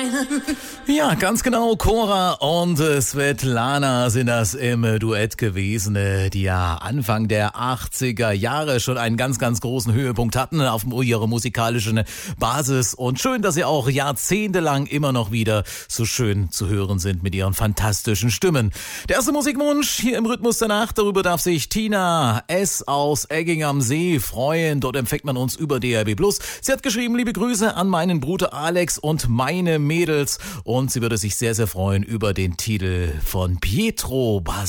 Ja, ganz genau. Cora und Svetlana sind das im Duett gewesen, die ja Anfang der 80er Jahre schon einen ganz, ganz großen Höhepunkt hatten auf ihrer musikalischen Basis. Und schön, dass sie auch jahrzehntelang immer noch wieder so schön zu hören sind mit ihren fantastischen Stimmen. Der erste Musikwunsch hier im Rhythmus der Nacht, darüber darf sich Tina S. aus Egging am See freuen. Dort empfängt man uns über DRB+. Sie hat geschrieben, liebe Grüße an meinen Bruder Alex und meine Mädels. Und sie würde sich sehr, sehr freuen über den Titel von Pietro